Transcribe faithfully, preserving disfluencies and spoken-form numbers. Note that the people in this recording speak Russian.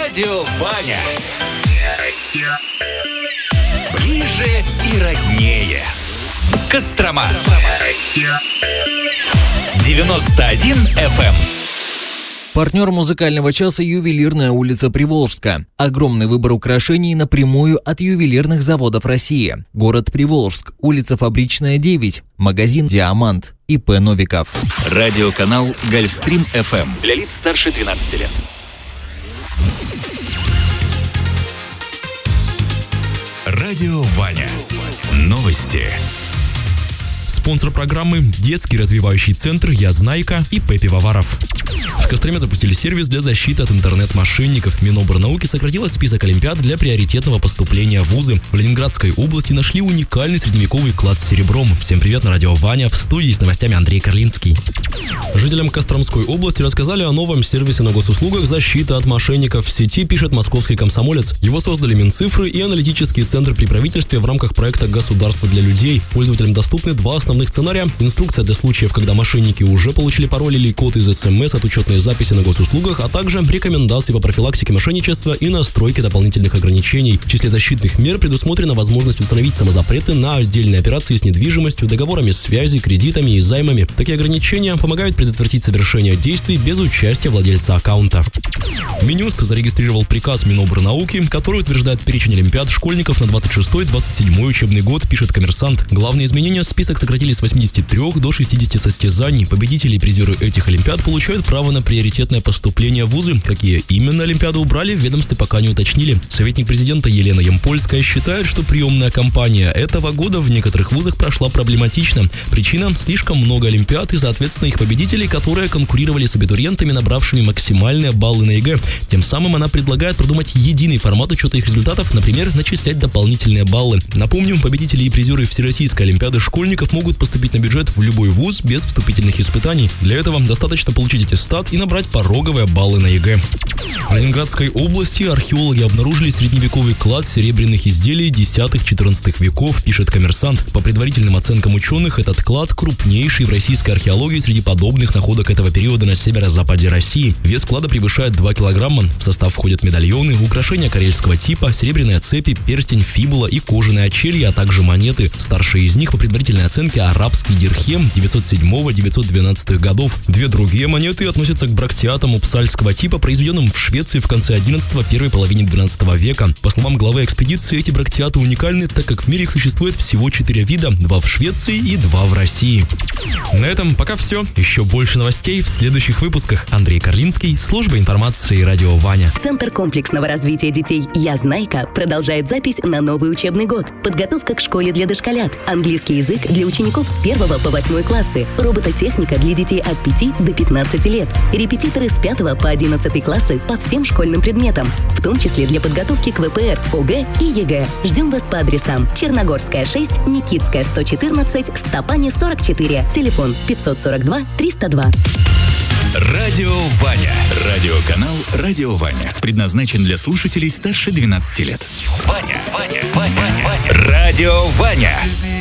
Радио Ваня. Ближе и роднее. Кострома. девяносто один эф эм. Партнер музыкального часа — ювелирная улица Приволжска. Огромный выбор украшений напрямую от ювелирных заводов России. Город Приволжск, улица Фабричная, девять. Магазин «Диамант». и пэ Новиков. Радиоканал Гольфстрим эф эм. Для лиц старше двенадцати лет. Радио Ваня. Новости. Спонсор программы – детский развивающий центр «Я Знайка» и пэ Пивоваров. В Костроме запустили сервис для защиты от интернет-мошенников. Минобрнауки сократила список олимпиад для приоритетного поступления в вузы. В Ленинградской области нашли уникальный средневековый клад с серебром. Всем привет, на радио Ваня. В студии с новостями Андрей Карлинский. Жителям Костромской области рассказали о новом сервисе на госуслугах «Защита от мошенников» в сети, пишет московский «Комсомолец». Его создали Минцифры и аналитический центр при правительстве в рамках проекта «Государство для людей». Пользователям доступны два основных сценария. Инструкция для случаев, когда мошенники уже получили пароль или код из эс эм эс от учетной записи на госуслугах, а также рекомендации по профилактике мошенничества и настройке дополнительных ограничений. В числе защитных мер предусмотрена возможность установить самозапреты на отдельные операции с недвижимостью, договорами связи, кредитами и займами. Такие ограничения помогают предотвратить совершение действий без участия владельца аккаунта. Минюст зарегистрировал приказ Минобрнауки, который утверждает перечень олимпиад школьников на двадцать шестой — двадцать седьмой учебный год, пишет «Коммерсант». Главные изменения: список сократили с восьмидесяти трёх до шестидесяти состязаний. Победители и призеры этих олимпиад получают право на приоритетное поступление в вузы. Какие именно олимпиады убрали, в ведомстве пока не уточнили. Советник президента Елена Ямпольская считает, что приемная кампания этого года в некоторых вузах прошла проблематично. Причина – слишком много олимпиад и, соответственно, их победителей, которые конкурировали с абитуриентами, набравшими максимальные баллы на ЕГЭ. Тем самым она предлагает продумать единый формат учета их результатов, например, начислять дополнительные баллы. Напомню, победители и призеры Всероссийской олимпиады школьников могут поступить на бюджет в любой вуз без вступительных испытаний. Для этого достаточно получить аттестат и набрать пороговые баллы на ЕГЭ. В Ленинградской области археологи обнаружили средневековый клад серебряных изделий десятых-четырнадцатых веков, пишет «Коммерсант». По предварительным оценкам ученых, этот клад крупнейший в российской археологии среди подобных находок этого периода на северо-западе России. Вес клада превышает два килограмма. В состав входят медальоны, украшения карельского типа, серебряные цепи, перстень, фибула и кожаные очелья, а также монеты. Старшая из них, по предварительной оценке, арабский дирхем девятьсот седьмого — девятьсот двенадцатых годов. Две другие монеты относятся к брактиатам упсальского типа, произведенным в Швеции в конце одиннадцатого — первой половине двенадцатого века. По словам главы экспедиции, эти брактиаты уникальны, так как в мире их существует всего четыре вида, два в Швеции и два в России. На этом пока все. Еще больше новостей в следующих выпусках. Андрей Карлинский, служба информации радио Ваня. Центр комплексного развития детей «Я Знайка» продолжает запись на новый учебный год. Подготовка к школе для дошколят, английский язык для учеников с первого по восьмой классы, робототехника для детей от пяти до пятнадцати лет, репетиторы с пятого по одиннадцатый классы по всем школьным предметам, в том числе для подготовки к вэ пэ эр, о гэ и е гэ. Ждем вас по адресам: Черногорская, шесть, Никитская, сто четырнадцать, Стопани, сорок четыре, телефон пятьсот сорок два триста два. Радио Ваня. Радиоканал Радио Ваня. Предназначен для слушателей старше двенадцати лет. Ваня, Ваня, Ваня, Ваня. Радио Ваня.